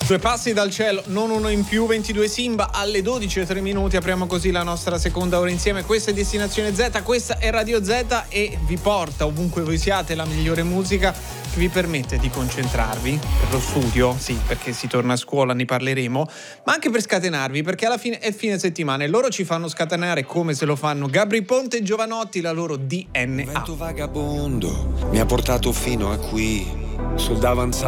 Due passi dal cielo, non uno in più, 22 Simba alle 12:03. Apriamo così la nostra seconda ora insieme. Questa è Destinazione Z, questa è Radio Z e vi porta ovunque voi siate la migliore musica che vi permette di concentrarvi per lo studio, sì, perché si torna a scuola, ne parleremo, ma anche per scatenarvi, perché alla fine è il fine settimana e loro ci fanno scatenare come se lo fanno Gabri Ponte e Giovanotti, la loro DNA. Il vento vagabondo mi ha portato fino a qui, sul davanzale